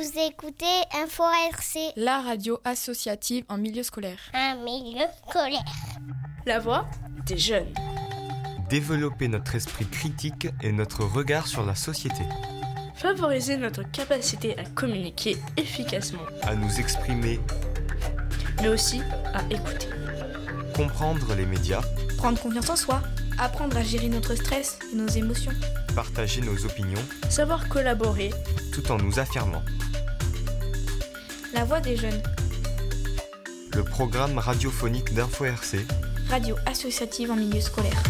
Vous écoutez Info RC, la radio associative en milieu scolaire. Un milieu scolaire. La voix des jeunes. Développer notre esprit critique et notre regard sur la société. Favoriser notre capacité à communiquer efficacement. À nous exprimer. Mais aussi à écouter. Comprendre les médias. Prendre confiance en soi. Apprendre à gérer notre stress et nos émotions. Partager nos opinions. Savoir collaborer. Tout en nous affirmant. La voix des jeunes. Le programme radiophonique d'Info RC. Radio associative en milieu scolaire.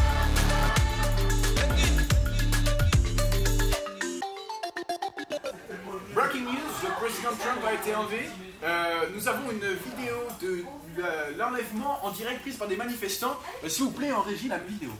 Breaking news, le président Trump a été enlevé. Nous avons une vidéo de l'enlèvement en direct prise par des manifestants. S'il vous plaît, en régie, la vidéo.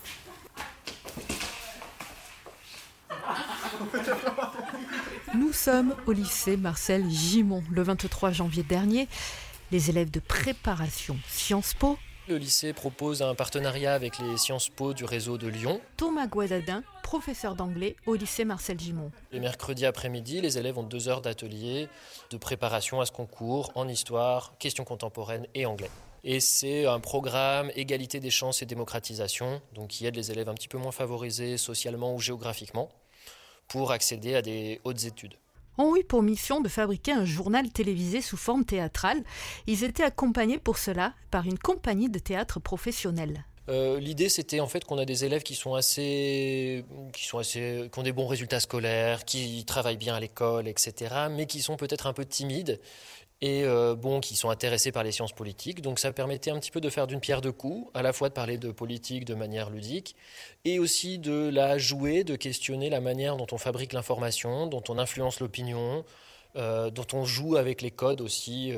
Nous sommes au lycée Marcel Gimond. Le 23 janvier dernier, les élèves de préparation Sciences Po. Le lycée propose un partenariat avec les Sciences Po du réseau de Lyon. Thomas Guadadin, professeur d'anglais au lycée Marcel Gimond. Les mercredis après-midi, les élèves ont 2 heures d'atelier de préparation à ce concours en histoire, questions contemporaines et anglais. Et c'est un programme égalité des chances et démocratisation, donc qui aide les élèves un petit peu moins favorisés socialement ou géographiquement pour accéder à des hautes études. Ont eu pour mission de fabriquer un journal télévisé sous forme théâtrale. Ils étaient accompagnés pour cela par une compagnie de théâtre professionnelle. L'idée, c'était en fait qu'on a des élèves qui ont des bons résultats scolaires, qui travaillent bien à l'école, etc., mais qui sont peut-être un peu timides et qui sont intéressés par les sciences politiques. Donc ça permettait un petit peu de faire d'une pierre deux coups, à la fois de parler de politique de manière ludique et aussi de la jouer, de questionner la manière dont on fabrique l'information, dont on influence l'opinion, dont on joue avec les codes aussi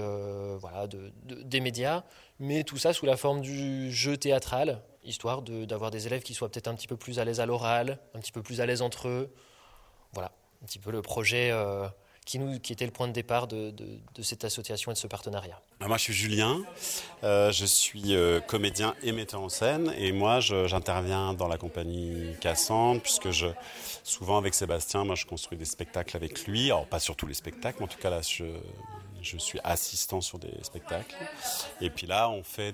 des médias, mais tout ça sous la forme du jeu théâtral, histoire d'avoir des élèves qui soient peut-être un petit peu plus à l'aise à l'oral, un petit peu plus à l'aise entre eux. Voilà, un petit peu le projet qui était le point de départ de cette association et de ce partenariat. Moi je suis Julien, je suis comédien et metteur en scène et moi j'interviens dans la compagnie Cassandre puisque souvent avec Sébastien, moi je construis des spectacles avec lui, alors pas sur tous les spectacles, mais en tout cas là je suis assistant sur des spectacles et puis là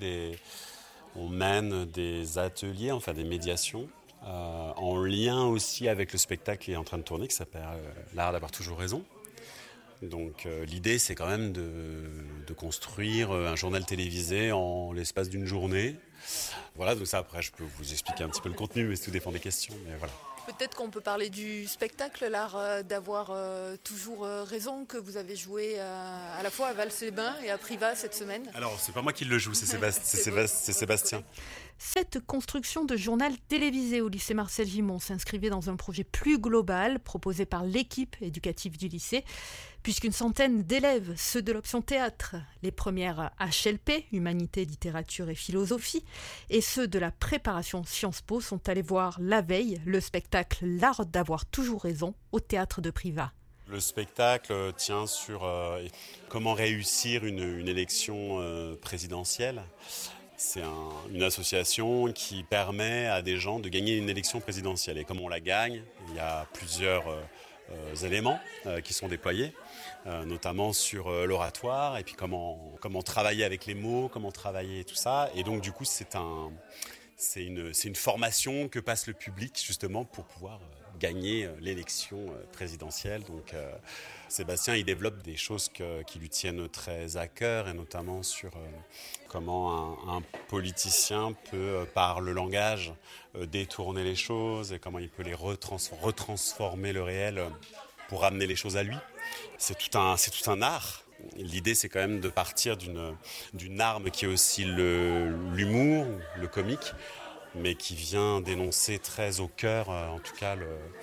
on mène des ateliers, enfin des médiations en lien aussi avec le spectacle qui est en train de tourner qui s'appelle L'art d'avoir toujours raison. Donc l'idée c'est quand même de construire un journal télévisé en l'espace d'une journée. Voilà, donc ça après je peux vous expliquer un petit peu le contenu, mais tout dépend des questions. Mais voilà. Peut-être qu'on peut parler du spectacle, l'art d'avoir toujours raison, que vous avez joué à la fois à Vals-les-Bains et à Privas cette semaine. Alors c'est pas moi qui le joue, c'est Sébastien. Cette construction de journal télévisé au lycée Marcel Gimond s'inscrivait dans un projet plus global proposé par l'équipe éducative du lycée, puisqu'une centaine d'élèves, ceux de l'option théâtre, les premières HLP, Humanité, Littérature et Philosophie, et ceux de la préparation Sciences Po sont allés voir la veille le spectacle L'art d'avoir toujours raison au théâtre de Privas. Le spectacle tient sur comment réussir une élection présidentielle. C'est une association qui permet à des gens de gagner une élection présidentielle. Et comme on la gagne, il y a plusieurs éléments qui sont déployés, notamment sur l'oratoire, et puis comment travailler avec les mots, comment travailler tout ça. Et donc du coup, c'est une formation que passe le public justement pour pouvoir gagner l'élection présidentielle. Donc Sébastien, il développe des choses qui lui tiennent très à cœur, et notamment sur comment un politicien peut, par le langage, détourner les choses, et comment il peut les retransformer le réel pour amener les choses à lui. C'est tout un art. L'idée, c'est quand même de partir d'une arme qui est aussi l'humour, le comique, mais qui vient dénoncer très au cœur, en tout cas,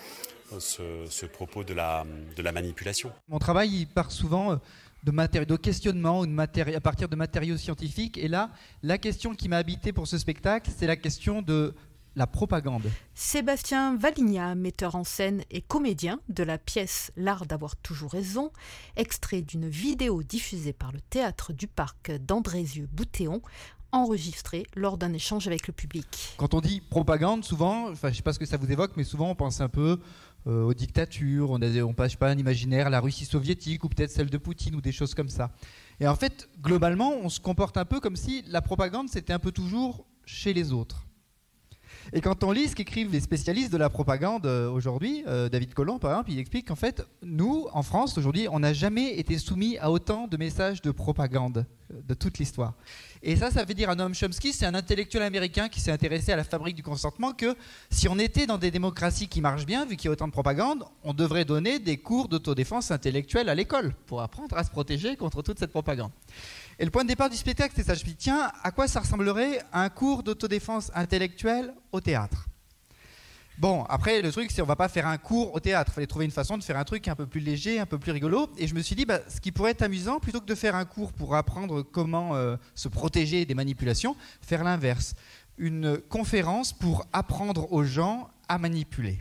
ce propos de la manipulation. Mon travail, il part souvent de questionnement ou à partir de matériaux scientifiques. Et là, la question qui m'a habité pour ce spectacle, c'est la question de la propagande. Sébastien Valigna, metteur en scène et comédien de la pièce L'art d'avoir toujours raison, extrait d'une vidéo diffusée par le Théâtre du Parc d'Andrézieux-Boutéon, enregistrée lors d'un échange avec le public. Quand on dit propagande, souvent, je ne sais pas ce que ça vous évoque, mais souvent on pense un peu aux dictatures, on passe pas un imaginaire, la Russie soviétique ou peut-être celle de Poutine ou des choses comme ça. Et en fait, globalement, on se comporte un peu comme si la propagande, c'était un peu toujours chez les autres. Et quand on lit ce qu'écrivent les spécialistes de la propagande aujourd'hui, David Colomb par exemple, il explique qu'en fait, nous, en France, aujourd'hui, on n'a jamais été soumis à autant de messages de propagande de toute l'histoire. Et ça veut dire à Noam Chomsky, c'est un intellectuel américain qui s'est intéressé à la fabrique du consentement, que si on était dans des démocraties qui marchent bien, vu qu'il y a autant de propagande, on devrait donner des cours d'autodéfense intellectuelle à l'école pour apprendre à se protéger contre toute cette propagande. Et le point de départ du spectacle, c'est ça. Je me dis, tiens, à quoi ça ressemblerait un cours d'autodéfense intellectuelle au théâtre ? Bon, après, le truc, c'est qu'on ne va pas faire un cours au théâtre. Il fallait trouver une façon de faire un truc un peu plus léger, un peu plus rigolo. Et je me suis dit, ce qui pourrait être amusant, plutôt que de faire un cours pour apprendre comment se protéger des manipulations, faire l'inverse. Une conférence pour apprendre aux gens à manipuler.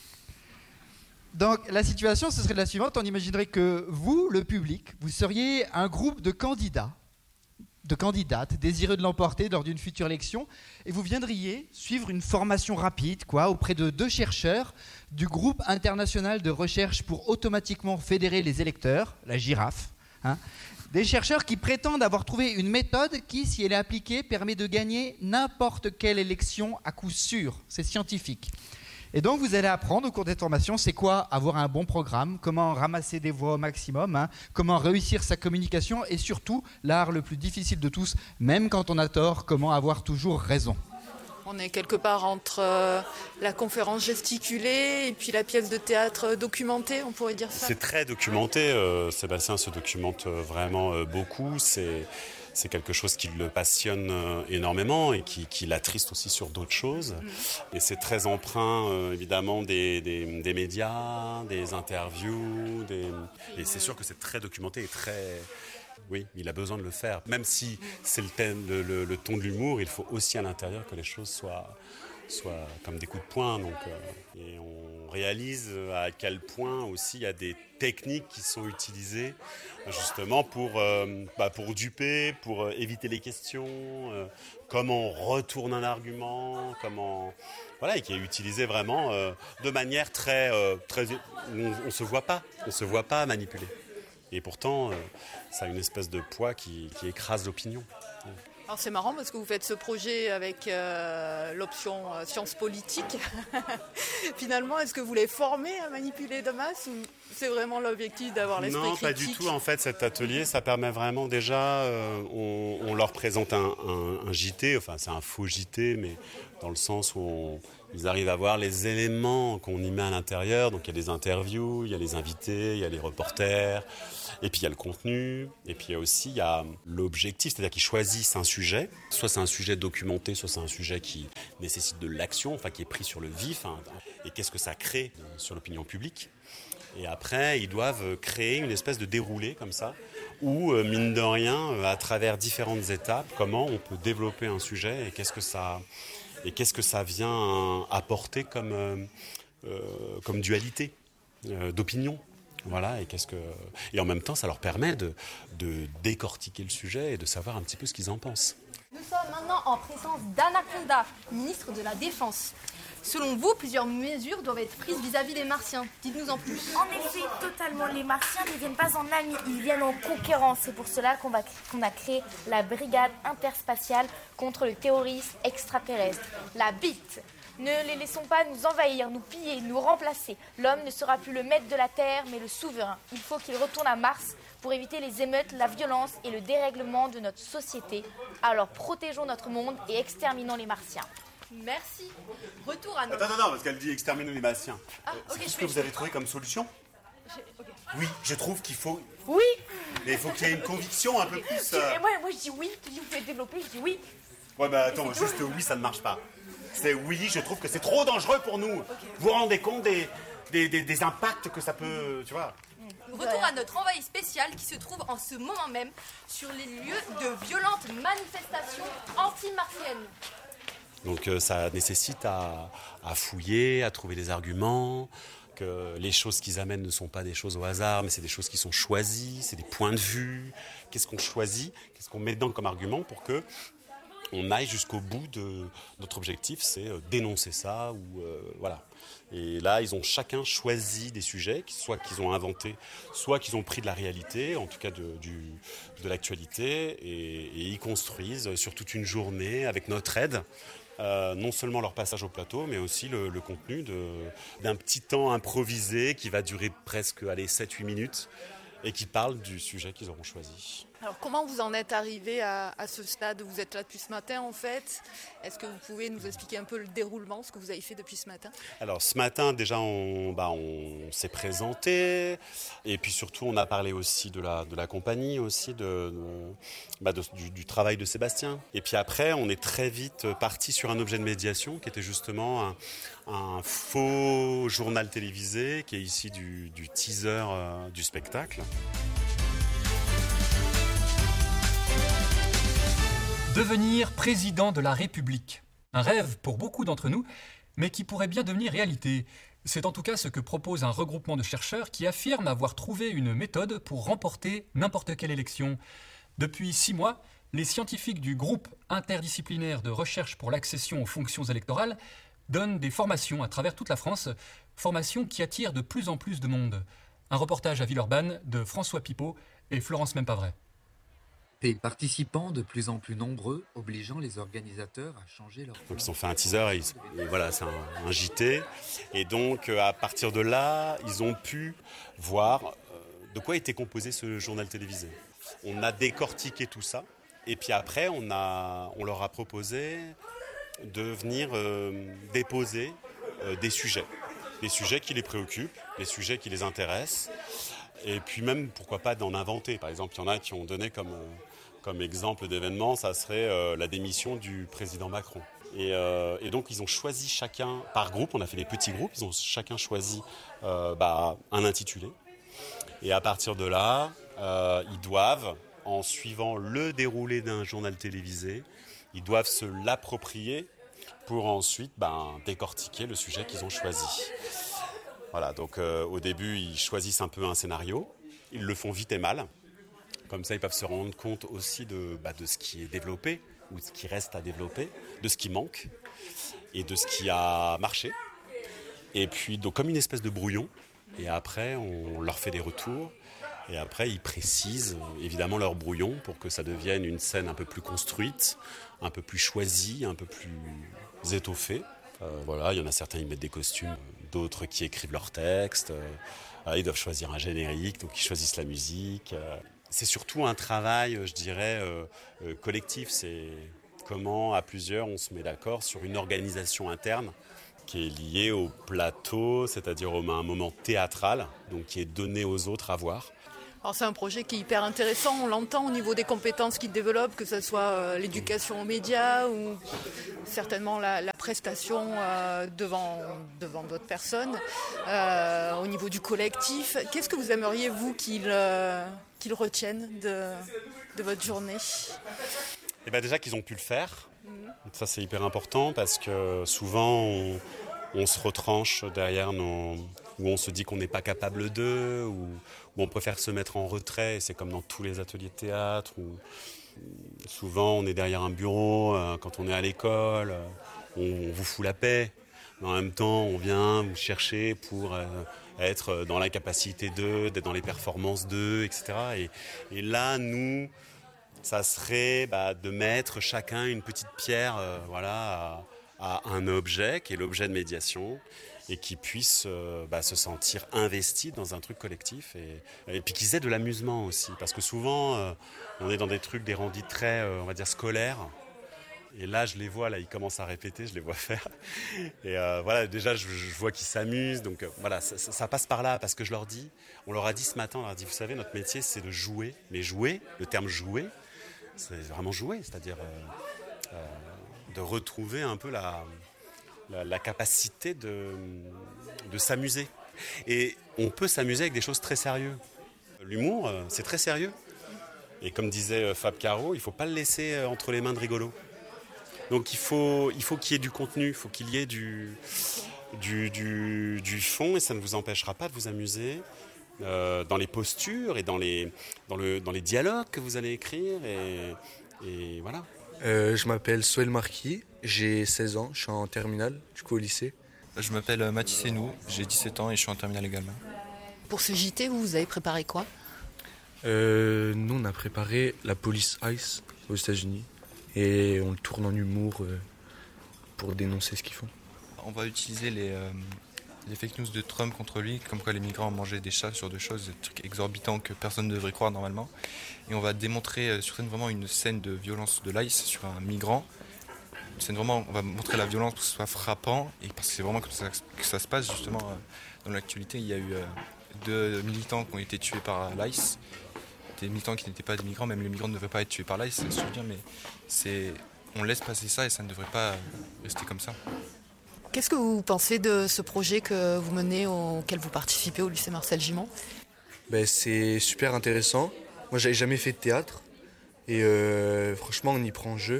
Donc la situation, ce serait la suivante. On imaginerait que vous, le public, vous seriez un groupe de candidats, de candidates désireux de l'emporter lors d'une future élection, et vous viendriez suivre une formation rapide auprès de 2 chercheurs du groupe international de recherche pour automatiquement fédérer les électeurs, la girafe, des chercheurs qui prétendent avoir trouvé une méthode qui, si elle est appliquée, permet de gagner n'importe quelle élection à coup sûr. C'est scientifique. Et donc, vous allez apprendre au cours des formations, c'est quoi avoir un bon programme, comment ramasser des voix au maximum, comment réussir sa communication et surtout, l'art le plus difficile de tous, même quand on a tort, comment avoir toujours raison. On est quelque part entre la conférence gesticulée et puis la pièce de théâtre documentée, on pourrait dire ça. C'est très documenté, Sébastien se documente vraiment beaucoup, c'est quelque chose qui le passionne énormément et qui l'attriste aussi sur d'autres choses. Et c'est très empreint, évidemment, des médias, des interviews. Et c'est sûr que c'est très documenté et très... Oui, il a besoin de le faire. Même si c'est le thème, le ton de l'humour, il faut aussi à l'intérieur que les choses soient comme des coups de poing. Donc, et on réalise à quel point aussi il y a des techniques qui sont utilisées justement pour duper, pour éviter les questions, comment on retourne un argument, et qui est utilisé vraiment de manière très on se voit pas manipuler. Et pourtant, ça a une espèce de poids qui écrase l'opinion. Alors c'est marrant parce que vous faites ce projet avec l'option sciences politiques. Finalement, est-ce que vous les formez à manipuler de masse ou c'est vraiment l'objectif d'avoir l'esprit critique ? Non, pas du tout. En fait, cet atelier, ça permet vraiment déjà... on leur présente un JT, enfin c'est un faux JT, mais dans le sens où ils arrivent à voir les éléments qu'on y met à l'intérieur. Donc il y a des interviews, il y a les invités, il y a les reporters... Et puis il y a le contenu, et puis il y a l'objectif, c'est-à-dire qu'ils choisissent un sujet, soit c'est un sujet documenté, soit c'est un sujet qui nécessite de l'action, enfin qui est pris sur le vif, et qu'est-ce que ça crée sur l'opinion publique. Et après, ils doivent créer une espèce de déroulé comme ça, où, mine de rien, à travers différentes étapes, comment on peut développer un sujet et qu'est-ce que ça vient apporter comme dualité d'opinion. Voilà, et en même temps, ça leur permet de décortiquer le sujet et de savoir un petit peu ce qu'ils en pensent. Nous sommes maintenant en présence d'Anaconda, ministre de la Défense. Selon vous, plusieurs mesures doivent être prises vis-à-vis des Martiens. Dites-nous en plus. En effet, totalement. Les Martiens ne viennent pas en amis, ils viennent en concurrence. C'est pour cela qu'on a créé la Brigade interspatiale contre le terrorisme extraterrestre, la BIT. Ne les laissons pas nous envahir, nous piller, nous remplacer. L'homme ne sera plus le maître de la Terre, mais le souverain. Il faut qu'il retourne à Mars pour éviter les émeutes, la violence et le dérèglement de notre société. Alors protégeons notre monde et exterminons les Martiens. Merci. Retour à notre... Attends, parce qu'elle dit exterminons les Martiens. Okay, c'est ce que vous avez trouvé comme solution ? Okay. Oui, je trouve qu'il faut... Oui. Mais il faut qu'il y ait une conviction un peu plus... Moi je dis oui, tu dis vous pouvez développer, je dis oui. Ouais, attends, juste oui, ça ne marche pas. C'est oui, je trouve que c'est trop dangereux pour nous. Okay. Vous vous rendez compte des impacts que ça peut, tu vois. Retour à notre envoyé spécial qui se trouve en ce moment même sur les lieux de violentes manifestations anti-martiennes. Donc ça nécessite à fouiller, à trouver des arguments, que les choses qu'ils amènent ne sont pas des choses au hasard, mais c'est des choses qui sont choisies, c'est des points de vue. Qu'est-ce qu'on choisit ? Qu'est-ce qu'on met dedans comme argument pour que on aille jusqu'au bout de notre objectif, c'est dénoncer ça ou voilà. Et là, ils ont chacun choisi des sujets, soit qu'ils ont inventés, soit qu'ils ont pris de la réalité, en tout cas de l'actualité, et ils construisent sur toute une journée avec notre aide. Non seulement leur passage au plateau, mais aussi le contenu d'un petit temps improvisé qui va durer presque 7-8 minutes et qui parle du sujet qu'ils auront choisi. Alors comment vous en êtes arrivé à ce stade où vous êtes là depuis ce matin en fait? Est-ce que vous pouvez nous expliquer un peu le déroulement, ce que vous avez fait depuis ce matin? Alors ce matin déjà on s'est présenté et puis surtout on a parlé aussi de la compagnie, aussi du travail de Sébastien. Et puis après on est très vite parti sur un objet de médiation qui était justement un faux journal télévisé qui est ici du teaser du spectacle. Devenir président de la République. Un rêve pour beaucoup d'entre nous, mais qui pourrait bien devenir réalité. C'est en tout cas ce que propose un regroupement de chercheurs qui affirme avoir trouvé une méthode pour remporter n'importe quelle élection. Depuis 6 mois, les scientifiques du groupe interdisciplinaire de recherche pour l'accession aux fonctions électorales donnent des formations à travers toute la France, formations qui attirent de plus en plus de monde. Un reportage à Villeurbanne de François Pipeau et Florence Mempavret. Des participants de plus en plus nombreux, obligeant les organisateurs à changer leur... Donc ils ont fait un teaser, et voilà, c'est un JT. Et donc à partir de là, ils ont pu voir de quoi était composé ce journal télévisé. On a décortiqué tout ça. Et puis après, on leur a proposé de venir déposer des sujets qui les préoccupent, des sujets qui les intéressent. Et puis même, pourquoi pas d'en inventer. Par exemple, il y en a qui ont donné comme exemple d'événement, ça serait la démission du président Macron. Et donc, ils ont choisi chacun, par groupe, on a fait des petits groupes, ils ont chacun choisi un intitulé. Et à partir de là, ils doivent, en suivant le déroulé d'un journal télévisé, ils doivent se l'approprier pour ensuite décortiquer le sujet qu'ils ont choisi. Voilà, donc au début, ils choisissent un peu un scénario, ils le font vite et mal. Comme ça, ils peuvent se rendre compte aussi de ce qui est développé, ou de ce qui reste à développer, de ce qui manque, et de ce qui a marché. Et puis, donc, comme une espèce de brouillon, et après, on leur fait des retours, et après, ils précisent évidemment leur brouillon pour que ça devienne une scène un peu plus construite, un peu plus choisie, un peu plus étoffée. Voilà, il y en a certains, ils mettent des costumes, d'autres qui écrivent leurs textes. Ils doivent choisir un générique, donc ils choisissent la musique. C'est surtout un travail, je dirais, collectif. C'est comment, à plusieurs, on se met d'accord sur une organisation interne qui est liée au plateau, c'est-à-dire à un moment théâtral, donc qui est donné aux autres à voir. Alors c'est un projet qui est hyper intéressant, on l'entend au niveau des compétences qu'il développe, que ce soit l'éducation aux médias ou certainement la prestation devant d'autres personnes, au niveau du collectif. Qu'est-ce que vous aimeriez, vous, qu'ils retiennent de votre journée? Déjà qu'ils ont pu le faire. Ça, c'est hyper important parce que souvent, on se retranche derrière où on se dit qu'on n'est pas capable d'eux, ou on préfère se mettre en retrait. C'est comme dans tous les ateliers de théâtre, où souvent on est derrière un bureau, quand on est à l'école, on vous fout la paix. Mais en même temps, on vient vous chercher pour être dans la capacité d'eux, d'être dans les performances d'eux, etc. Et là, nous, ça serait de mettre chacun une petite pierre à un objet qui est l'objet de médiation et qui puisse se sentir investi dans un truc collectif et puis qu'ils aient de l'amusement aussi. Parce que souvent, on est dans des trucs, des rendus très, on va dire, scolaires. Et là, je les vois, là, ils commencent à répéter, je les vois faire. Et déjà, je vois qu'ils s'amusent. Donc ça passe par là, parce que on leur a dit ce matin, vous savez, notre métier, c'est de jouer. Mais jouer, le terme jouer, c'est vraiment jouer, c'est-à-dire de retrouver un peu la capacité de s'amuser. Et on peut s'amuser avec des choses très sérieuses. L'humour, c'est très sérieux. Et comme disait Fab Caro, il ne faut pas le laisser entre les mains de rigolos. Donc il faut qu'il y ait du contenu, il faut qu'il y ait du fond, et ça ne vous empêchera pas de vous amuser dans les postures et dans les dialogues que vous allez écrire. Et voilà. Je m'appelle Soel Marquis, j'ai 16 ans, je suis en terminale, du coup au lycée. Je m'appelle Mathis Senou, j'ai 17 ans et je suis en terminale également. Pour ce JT, vous avez préparé quoi ? Nous, on a préparé la police ICE aux États-Unis et on le tourne en humour pour dénoncer ce qu'ils font. On va utiliser les fake news de Trump contre lui, comme quoi les migrants ont mangé des chats sur des choses, des trucs exorbitants que personne ne devrait croire normalement. Et on va démontrer sur scène vraiment une scène de violence de l'ICE sur un migrant. On va montrer la violence pour que ce soit frappant et parce que c'est vraiment comme ça que ça se passe justement dans l'actualité. Il y a eu 2 militants qui ont été tués par l'ICE, des militants qui n'étaient pas des migrants, même les migrants ne devraient pas être tués par l'ICE, ça se souvient, mais on laisse passer ça et ça ne devrait pas rester comme ça. Qu'est-ce que vous pensez de ce projet que vous menez, auquel vous participez au lycée Marcel Gimond ? C'est super intéressant. Moi, j'avais jamais fait de théâtre et franchement, on y prend jeu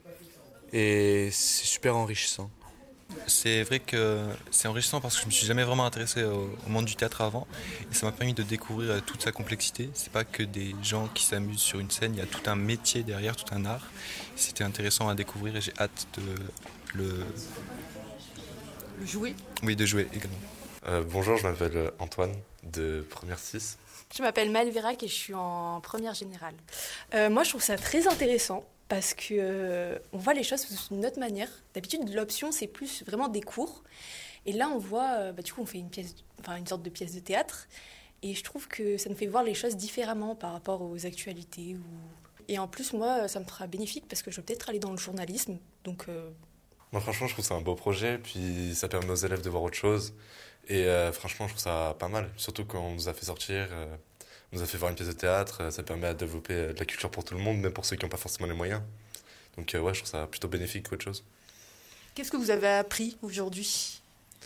et c'est super enrichissant. C'est vrai que c'est enrichissant parce que je me suis jamais vraiment intéressé au monde du théâtre avant et ça m'a permis de découvrir toute sa complexité. C'est pas que des gens qui s'amusent sur une scène, il y a tout un métier derrière, tout un art. C'était intéressant à découvrir et j'ai hâte de le jouer. Oui, de jouer également. Bonjour, je m'appelle Antoine de première 6. Je m'appelle Maëlle Vérac et je suis en première générale. Moi, je trouve ça très intéressant parce qu'on voit les choses d'une autre manière. D'habitude, l'option, c'est plus vraiment des cours. Et là, on voit, du coup, on fait une sorte de pièce de théâtre. Et je trouve que ça nous fait voir les choses différemment par rapport aux actualités. Et en plus, moi, ça me sera bénéfique parce que je vais peut-être aller dans le journalisme. Donc, Moi, franchement, je trouve que c'est un beau projet. Puis ça permet aux élèves de voir autre chose. Et franchement, je trouve ça pas mal. Surtout quand on nous a fait sortir, on nous a fait voir une pièce de théâtre. Ça permet de développer de la culture pour tout le monde, même pour ceux qui n'ont pas forcément les moyens. Donc je trouve ça plutôt bénéfique qu'autre chose. Qu'est-ce que vous avez appris aujourd'hui ?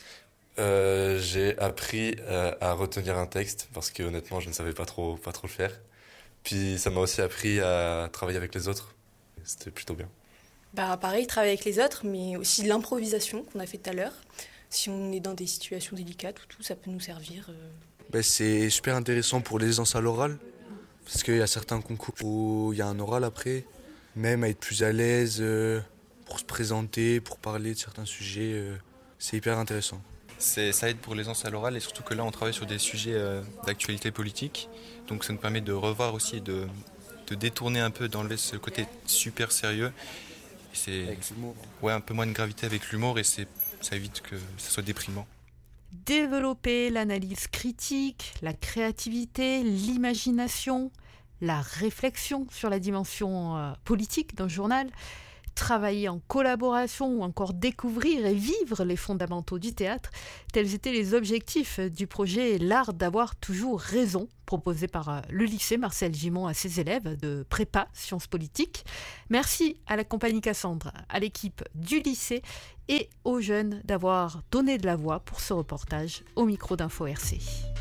J'ai appris à retenir un texte parce que honnêtement, je ne savais pas trop le faire. Puis ça m'a aussi appris à travailler avec les autres. C'était plutôt bien. Pareil, travailler avec les autres, mais aussi l'improvisation qu'on a fait tout à l'heure. Si on est dans des situations délicates ou tout, ça peut nous servir. C'est super intéressant pour l'aisance à l'oral, parce qu'il y a certains concours où il y a un oral après, même à être plus à l'aise pour se présenter, pour parler de certains sujets, c'est hyper intéressant. Ça aide pour l'aisance à l'oral et surtout que là on travaille sur des sujets d'actualité politique, donc ça nous permet de revoir aussi, de détourner un peu, d'enlever ce côté super sérieux. Avec l'humour. Ouais, un peu moins de gravité avec l'humour et ça évite que ça soit déprimant. Développer l'analyse critique, la créativité, l'imagination, la réflexion sur la dimension politique d'un journal, travailler en collaboration ou encore découvrir et vivre les fondamentaux du théâtre, tels étaient les objectifs du projet L'art d'avoir toujours raison, proposé par le lycée Marcel Gimond à ses élèves de prépa sciences politiques. Merci à la compagnie Cassandre, à l'équipe du lycée et aux jeunes d'avoir donné de la voix pour ce reportage au micro d'Info RC.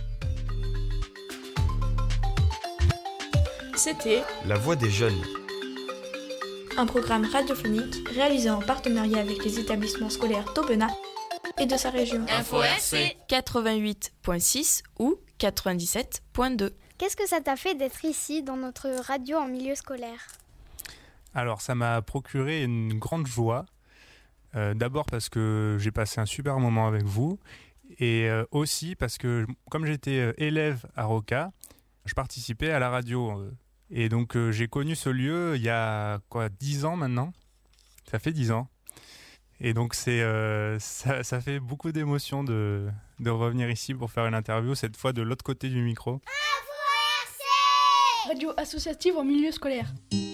C'était La voix des jeunes. Un programme radiophonique réalisé en partenariat avec les établissements scolaires d'Aubenas et de sa région. Info RC 88.6 ou 97.2. Qu'est-ce que ça t'a fait d'être ici dans notre radio en milieu scolaire ? Alors ça m'a procuré une grande joie. D'abord parce que j'ai passé un super moment avec vous et aussi parce que comme j'étais élève à Roca, je participais à la radio. Et donc j'ai connu ce lieu il y a 10 ans maintenant. Ça fait 10 ans. Et donc ça fait beaucoup d'émotion de revenir ici pour faire une interview, cette fois de l'autre côté du micro. Radio associative en milieu scolaire.